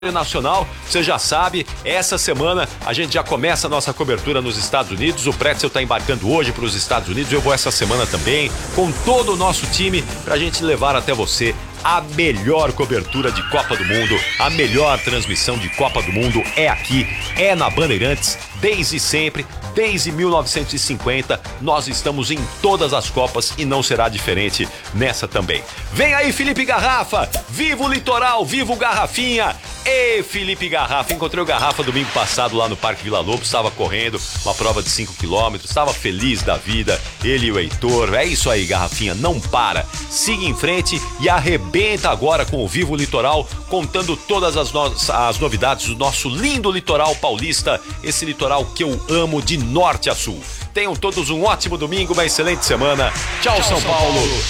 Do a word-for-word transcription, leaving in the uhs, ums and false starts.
nacional, você já sabe, essa semana a gente já começa a nossa cobertura nos Estados Unidos. O Pretzel está embarcando hoje para os Estados Unidos, eu vou essa semana também, com todo o nosso time, para a gente levar até você a melhor cobertura de Copa do Mundo, a melhor transmissão de Copa do Mundo é aqui, é na Bandeirantes, desde sempre, desde mil novecentos e cinquenta, nós estamos em todas as Copas e não será diferente nessa também. Vem aí, Felipe Garrafa, viva o litoral, viva o Garrafinha! Ei, Felipe Garrafa, encontrei o Garrafa domingo passado lá no Parque Vila Lobos, estava correndo uma prova de cinco quilômetros, estava feliz da vida, ele e o Heitor, é isso aí, Garrafinha, não para, siga em frente e arrebenta agora com o Vivo Litoral, contando todas as, no- as novidades do nosso lindo litoral paulista, esse litoral que eu amo de norte a sul. Tenham todos um ótimo domingo, uma excelente semana. Tchau, Tchau São, São Paulo. Paulo.